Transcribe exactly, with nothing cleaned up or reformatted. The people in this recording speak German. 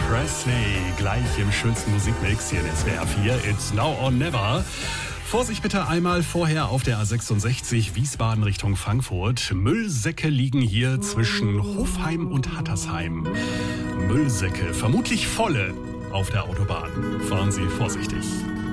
Presley, gleich im schönsten Musikmix hier in S W R vier. It's now or never. Vorsicht bitte einmal vorher auf der A sechsundsechzig Wiesbaden Richtung Frankfurt. Müllsäcke liegen hier zwischen Hofheim und Hattersheim. Müllsäcke, vermutlich volle auf der Autobahn. Fahren Sie vorsichtig.